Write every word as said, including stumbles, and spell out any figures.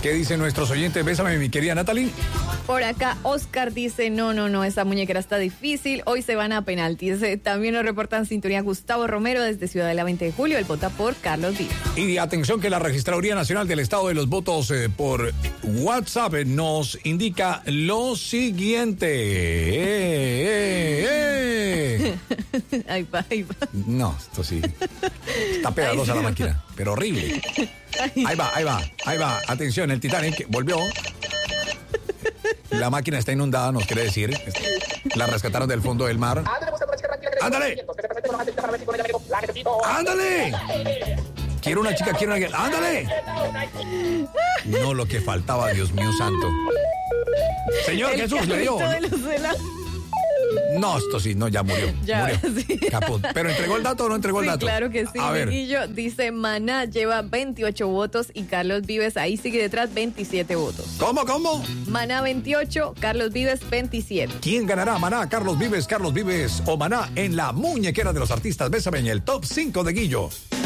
¿Qué dicen nuestros oyentes? Bésame, mi querida Natalie. Por acá, Oscar dice, no, no, no, esa muñequera está difícil, hoy se van a penaltis. Eh, También nos reportan sintonía Gustavo Romero desde Ciudadela veinte de julio, él vota por Carlos Vives. Y atención que la Registraduría Nacional del Estado de los Votos eh, por WhatsApp nos indica lo siguiente. Eh, eh, eh. Ahí va, ahí va. No, esto sí. Está pegajosa la máquina, pero horrible. Ahí va, ahí va, ahí va. Atención, el Titanic volvió. La máquina está inundada, nos quiere decir. La rescataron del fondo del mar. ¡Ándale! ¡Ándale! Quiero una chica, quiero una... ¡Ándale! No, lo que faltaba, Dios mío santo. Señor El Jesús, le dio. de los helados. No, esto sí, no, ya murió. Ya, murió. sí. Caput. ¿Pero entregó el dato o no entregó el Sí, dato? claro que sí. A ver. Dieguillo dice, Maná lleva veintiocho votos y Carlos Vives ahí sigue detrás veintisiete votos. ¿Cómo, cómo? Maná veintiocho, Carlos Vives veintisiete. ¿Quién ganará, Maná, Carlos Vives, Carlos Vives o Maná en la muñequera de los artistas? Bésame en el top cinco de Guillo.